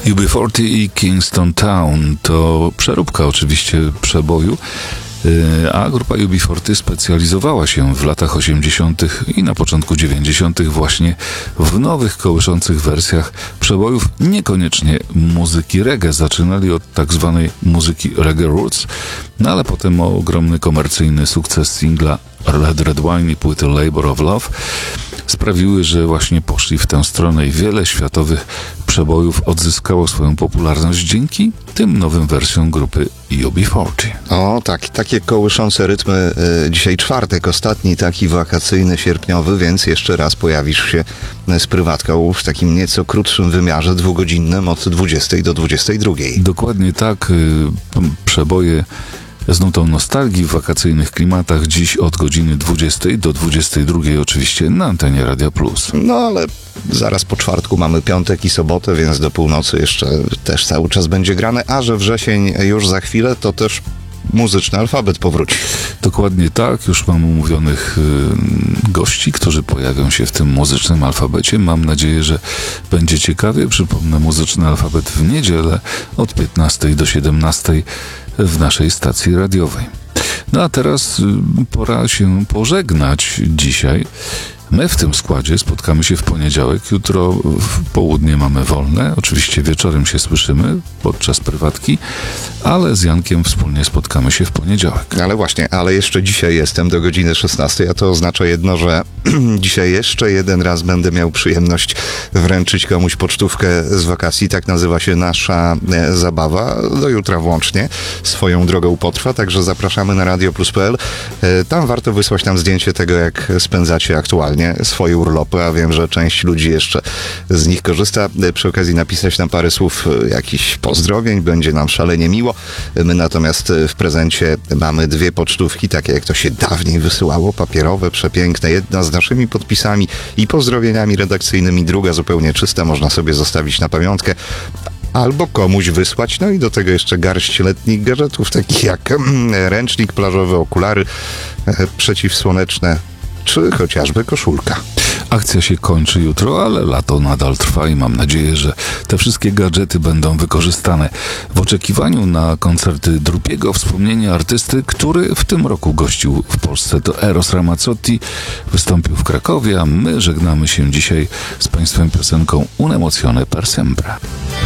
UB40 i Kingston Town to przeróbka oczywiście przeboju, a grupa UB40 specjalizowała się w latach 80. i na początku 90. właśnie w nowych, kołyszących wersjach przebojów, niekoniecznie muzyki reggae. Zaczynali od tak zwanej muzyki reggae roots, no ale potem ogromny komercyjny sukces singla Red Wine i płyty Labor of Love sprawiły, że właśnie poszli w tę stronę i wiele światowych przebojów odzyskało swoją popularność dzięki tym nowym wersjom grupy UB40. O, tak, takie kołyszące rytmy. Dzisiaj czwartek, ostatni taki wakacyjny, sierpniowy, więc jeszcze raz pojawisz się z prywatką w takim nieco krótszym wymiarze, 2-godzinnym od 20 do 22. Dokładnie tak. Przeboje z nutą nostalgii w wakacyjnych klimatach dziś od godziny 20 do 22 oczywiście na antenie Radia Plus. No ale zaraz po czwartku mamy piątek i sobotę, więc do północy jeszcze też cały czas będzie grane, a że wrzesień już za chwilę, to też muzyczny alfabet powróci. Dokładnie tak, już mam umówionych gości, którzy pojawią się w tym muzycznym alfabecie. Mam nadzieję, że będzie ciekawie. Przypomnę, muzyczny alfabet w niedzielę od 15 do 17 w naszej stacji radiowej. No a teraz pora się pożegnać dzisiaj. My w tym składzie spotkamy się w poniedziałek. Jutro w południe mamy wolne. Oczywiście wieczorem się słyszymy podczas prywatki, ale z Jankiem wspólnie spotkamy się w poniedziałek. Ale właśnie, ale jeszcze dzisiaj jestem do godziny 16, a to oznacza jedno, że dzisiaj jeszcze jeden raz będę miał przyjemność wręczyć komuś pocztówkę z wakacji. Tak nazywa się nasza zabawa. Do jutra włącznie swoją drogą potrwa, także zapraszamy na radioplus.pl. Tam warto wysłać nam zdjęcie tego, jak spędzacie aktualnie swoje urlopy, a wiem, że część ludzi jeszcze z nich korzysta. Przy okazji napisać nam parę słów jakichś pozdrowień, będzie nam szalenie miło. My natomiast w prezencie mamy 2 pocztówki, takie jak to się dawniej wysyłało, papierowe, przepiękne. Jedna z naszymi podpisami i pozdrowieniami redakcyjnymi, druga zupełnie czysta, można sobie zostawić na pamiątkę. Albo komuś wysłać, no i do tego jeszcze garść letnich gadżetów, takich jak ręcznik plażowy, okulary przeciwsłoneczne, czy chociażby koszulka. Akcja się kończy jutro, ale lato nadal trwa i mam nadzieję, że te wszystkie gadżety będą wykorzystane. W oczekiwaniu na koncerty Drupiego wspomnienie artysty, który w tym roku gościł w Polsce, to Eros Ramazzotti, wystąpił w Krakowie, a my żegnamy się dzisiaj z Państwem piosenką Un'emozione per sempre.